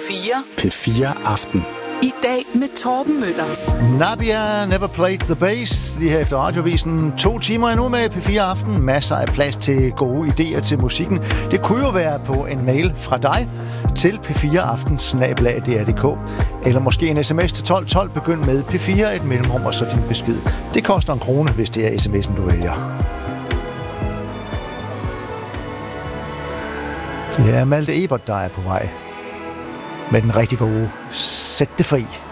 P4. P4 Aften. I dag med Torben Møller. Nabia Never Played the Bass. Lige her efter radiovisen. 2 timer endnu med P4 Aften. Masser af plads til gode idéer til musikken. Det kunne jo være på en mail fra dig til p4aften@dr.dk. Eller måske en sms til 1212. Begynd med P4, et mellemrum og så din besked. Det koster 1 krone, hvis det er sms'en, du vælger. Det er Malte Ebert, der er på vej med den rigtig gode Sæt det fri.